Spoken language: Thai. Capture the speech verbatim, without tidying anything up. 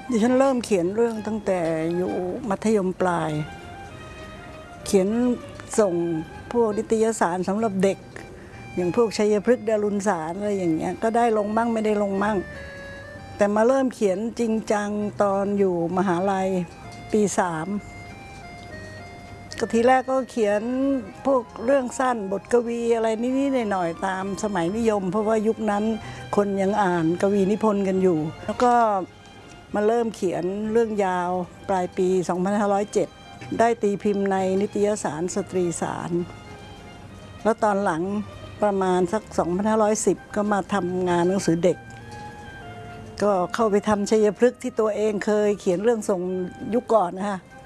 ดิฉันเริ่มเขียนเรื่องตั้งแต่อยู่มัธยมปลายเขียนส่งพวกนิตยสารสำหรับเด็กอย่างพวกชัยพฤกษ์ดารุณสารอะไรอย่างเงี้ยก็ได้ลงมั่งไม่ได้ลงมั่งแต่มาเริ่มเขียนจริงจังตอนอยู่มหาลัยปีสามก็ทีแรกก็เขียนพวกเรื่องสั้นบทกวีอะไรนิดๆหน่อยๆตามสมัยนิยมเพราะว่ายุคนั้นคนยังอ่านกวีนิพนธ์กันอยู่แล้วก็มาเริ่มเขียนเรื่องยาวปลายปีสองพันห้าร้อยเจ็ดได้ตีพิมพ์ในนิตยสารสตรีสารแล้วตอนหลังประมาณสักสองพันห้าร้อยสิบก็มาทำงานหนังสือเด็กก็เข้าไปทำชัยพฤกษ์ที่ตัวเองเคยเขียนเรื่องส่งยุคก่อนนะคะ